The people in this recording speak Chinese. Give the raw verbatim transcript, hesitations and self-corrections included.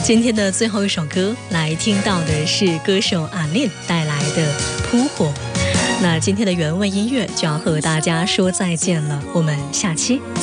今天的最后一首歌来听到的是歌手阿念带来的《扑火》。那今天的原味音乐就要和大家说再见了，我们下期